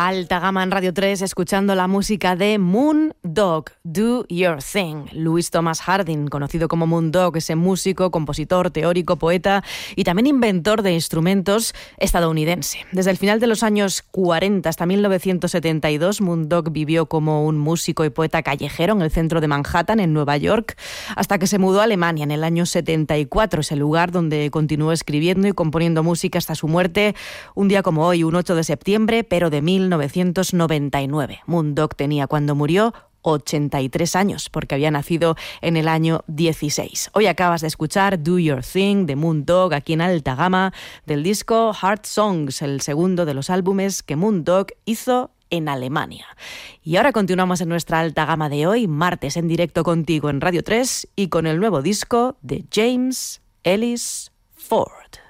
Alta Gama en Radio 3, escuchando la música de Moondog, Do Your Thing. Louis Thomas Harding, conocido como Moondog, ese músico, compositor, teórico, poeta y también inventor de instrumentos estadounidense. Desde el final de los años 40 hasta 1972, Moondog vivió como un músico y poeta callejero en el centro de Manhattan, en Nueva York, hasta que se mudó a Alemania en el año 74, ese lugar donde continuó escribiendo y componiendo música hasta su muerte, un día como hoy, un 8 de septiembre, pero de 1999. Moondog tenía cuando murió 83 años, porque había nacido en el año 16. Hoy acabas de escuchar Do Your Thing de Moondog aquí en Alta Gama, del disco Heart Songs, el segundo de los álbumes que Moondog hizo en Alemania. Y ahora continuamos en nuestra Alta Gama de hoy, martes en directo contigo en Radio 3 y con el nuevo disco de James Ellis Ford.